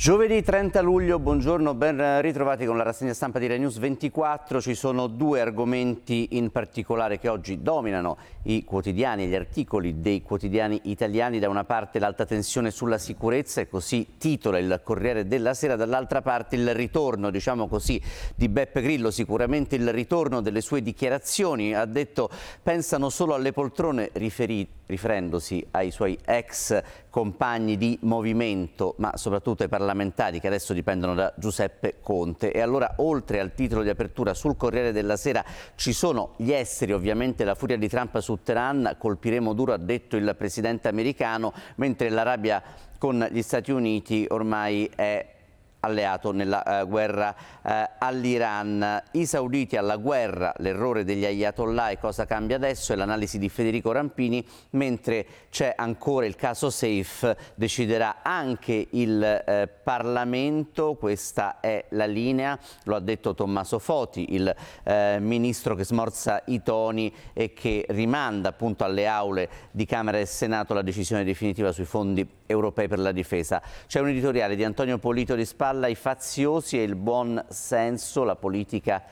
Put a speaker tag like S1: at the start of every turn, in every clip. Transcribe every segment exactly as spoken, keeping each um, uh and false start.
S1: Giovedì trenta luglio, buongiorno, ben ritrovati con la rassegna stampa di Rai News ventiquattro. Ci sono due argomenti in particolare che oggi dominano i quotidiani e gli articoli dei quotidiani italiani. Da una parte l'alta tensione sulla sicurezza, e così titola il Corriere della Sera, dall'altra parte il ritorno, diciamo così, di Beppe Grillo, sicuramente il ritorno delle sue dichiarazioni. Ha detto: pensano solo alle poltrone, riferì, riferendosi ai suoi ex compagni di movimento, ma soprattutto ai parlamentari che adesso dipendono da Giuseppe Conte. E allora, oltre al titolo di apertura sul Corriere della Sera, ci sono gli esteri, ovviamente la furia di Trump su Teheran, colpiremo duro, ha detto il presidente americano, mentre l'Arabia con gli Stati Uniti ormai è alleato nella uh, guerra uh, all'Iran. I sauditi alla guerra, l'errore degli ayatollah e cosa cambia adesso, è l'analisi di Federico Rampini, mentre c'è ancora il caso Safe, deciderà anche il uh, Parlamento, questa è la linea, lo ha detto Tommaso Foti, il uh, ministro che smorza i toni e che rimanda appunto alle aule di Camera e Senato la decisione definitiva sui fondi europei per la difesa. C'è un editoriale di Antonio Polito di Spalla, i faziosi e il buon senso, la politica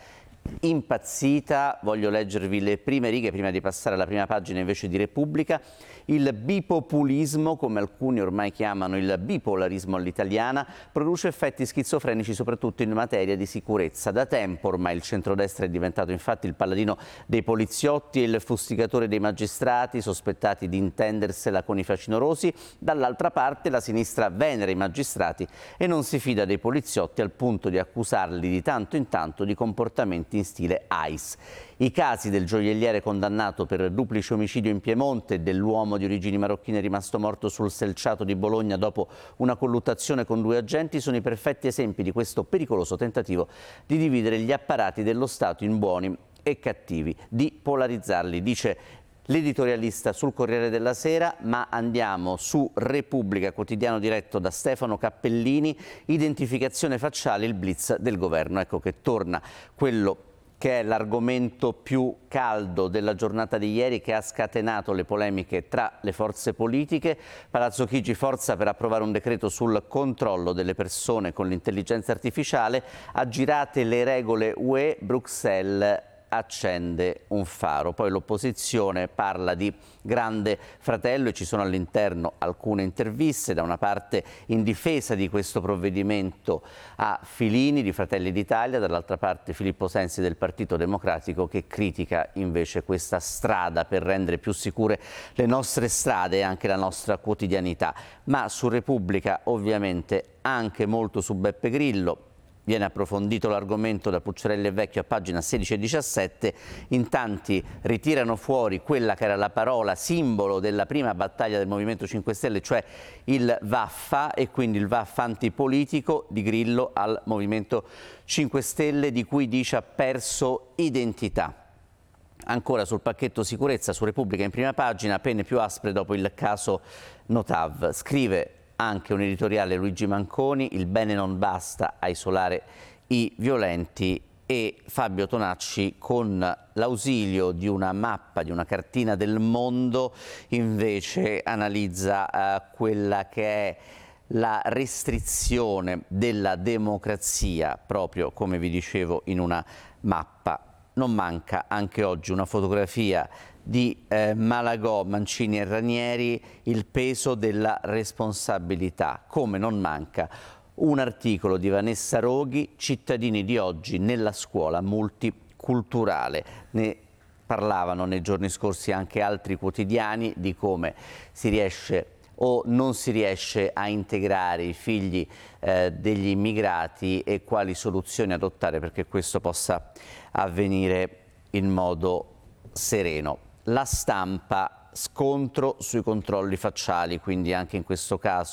S1: impazzita. Voglio leggervi le prime righe prima di passare alla prima pagina invece di Repubblica. Il bipopulismo, come alcuni ormai chiamano il bipolarismo all'italiana, produce effetti schizofrenici soprattutto in materia di sicurezza. Da tempo ormai il centrodestra è diventato infatti il paladino dei poliziotti e il fustigatore dei magistrati sospettati di intendersela con i facinorosi. Dall'altra parte la sinistra venera i magistrati e non si fida dei poliziotti al punto di accusarli di tanto in tanto di comportamenti in stile ICE. I casi del gioielliere condannato per duplice omicidio in Piemonte e dell'uomo di origini marocchine rimasto morto sul selciato di Bologna dopo una colluttazione con due agenti sono i perfetti esempi di questo pericoloso tentativo di dividere gli apparati dello Stato in buoni e cattivi, di polarizzarli, dice l'editorialista sul Corriere della Sera. Ma andiamo su Repubblica, quotidiano diretto da Stefano Cappellini, identificazione facciale, il blitz del governo. Ecco che torna quello che è l'argomento più caldo della giornata di ieri, che ha scatenato le polemiche tra le forze politiche. Palazzo Chigi forza per approvare un decreto sul controllo delle persone con l'intelligenza artificiale. Aggirate le regole U E, Bruxelles accende un faro. Poi l'opposizione parla di grande fratello e ci sono all'interno alcune interviste, da una parte in difesa di questo provvedimento a Filini di Fratelli d'Italia, dall'altra parte Filippo Sensi del Partito Democratico, che critica invece questa strada per rendere più sicure le nostre strade e anche la nostra quotidianità. Ma su Repubblica ovviamente anche molto su Beppe Grillo. Viene approfondito l'argomento da Pucciarelli e Vecchio a pagina sedici e diciassette. In tanti ritirano fuori quella che era la parola simbolo della prima battaglia del Movimento cinque Stelle, cioè il vaffa, e quindi il vaffa antipolitico di Grillo al Movimento cinque Stelle, di cui dice ha perso identità. Ancora sul pacchetto sicurezza, su Repubblica in prima pagina, pene più aspre dopo il caso Notav. Scrive anche un editoriale Luigi Manconi, il bene non basta a isolare i violenti, e Fabio Tonacci, con l'ausilio di una mappa, di una cartina del mondo, invece analizza uh, quella che è la restrizione della democrazia, proprio come vi dicevo, in una mappa. Non manca anche oggi una fotografia di eh, Malagò, Mancini e Ranieri, il peso della responsabilità, come non manca un articolo di Vanessa Roghi, cittadini di oggi nella scuola multiculturale. Ne parlavano nei giorni scorsi anche altri quotidiani di come si riesce o non si riesce a integrare i figli eh, degli immigrati e quali soluzioni adottare perché questo possa avvenire in modo sereno. La Stampa, scontro sui controlli facciali, quindi anche in questo caso